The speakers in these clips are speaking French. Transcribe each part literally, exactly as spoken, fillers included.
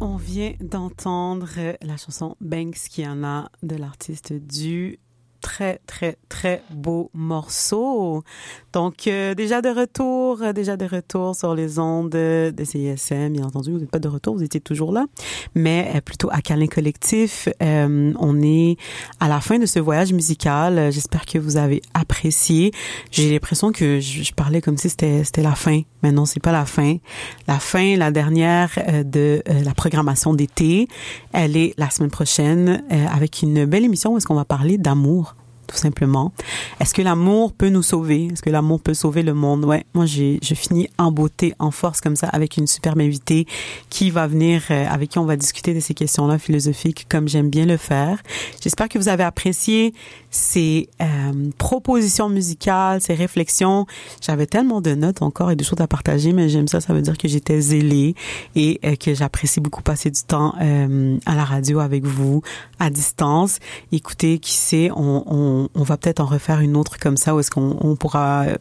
On vient d'entendre la chanson Banksyana de l'artiste Du. Très, très, très beau morceau. Donc, euh, déjà de retour, euh, déjà de retour sur les ondes de C I S M. Bien entendu, vous n'êtes pas de retour, vous étiez toujours là. Mais euh, plutôt à Câlin Collectif. Euh, on est à la fin de ce voyage musical. J'espère que vous avez apprécié. J'ai l'impression que je, je parlais comme si c'était, c'était la fin. Mais non, c'est pas la fin. La fin, la dernière euh, de euh, la programmation d'été, elle est la semaine prochaine euh, avec une belle émission où est-ce qu'on va parler d'amour. Tout simplement. Est-ce que l'amour peut nous sauver? Est-ce que l'amour peut sauver le monde? Ouais, moi, j'ai, je finis en beauté, en force, comme ça, avec une superbe invitée qui va venir, euh, avec qui on va discuter de ces questions-là philosophiques, comme j'aime bien le faire. J'espère que vous avez apprécié ces euh, propositions musicales, ces réflexions. J'avais tellement de notes encore et de choses à partager, mais j'aime ça. Ça veut dire que j'étais zélée et euh, que j'apprécie beaucoup passer du temps euh, à la radio avec vous, à distance. Écoutez, qui sait, on, on On, on va peut-être en refaire une autre comme ça où est-ce qu'on on pourra euh,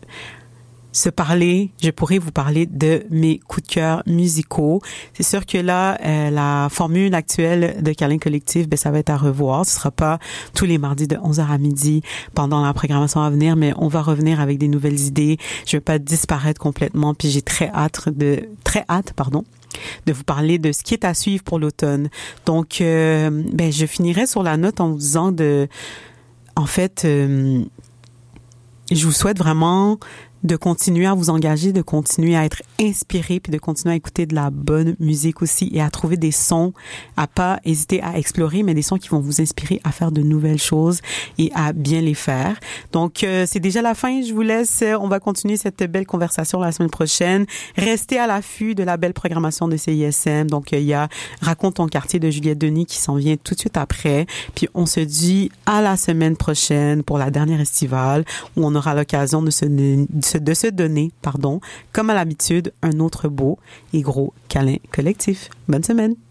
se parler. Je pourrais vous parler de mes coups de cœur musicaux. C'est sûr que là, euh, la formule actuelle de Câlin Collectif, ben ça va être à revoir. Ce sera pas tous les mardis de onze heures à midi pendant la programmation à venir, mais on va revenir avec des nouvelles idées. Je vais pas disparaître complètement, puis j'ai très hâte de très hâte, pardon. de vous parler de ce qui est à suivre pour l'automne. Donc, euh, ben je finirai sur la note en vous disant de En fait, euh, je vous souhaite vraiment de continuer à vous engager, de continuer à être inspiré, puis de continuer à écouter de la bonne musique aussi et à trouver des sons, à pas hésiter à explorer, mais des sons qui vont vous inspirer à faire de nouvelles choses et à bien les faire. Donc, euh, c'est déjà la fin. Je vous laisse. On va continuer cette belle conversation la semaine prochaine. Restez à l'affût de la belle programmation de C I S M. Donc, il y a Raconte ton quartier de Juliette Denis qui s'en vient tout de suite après. Puis, on se dit à la semaine prochaine pour la dernière estivale où on aura l'occasion de se, de se de se donner, pardon, comme à l'habitude, un autre beau et gros câlin collectif. Bonne semaine!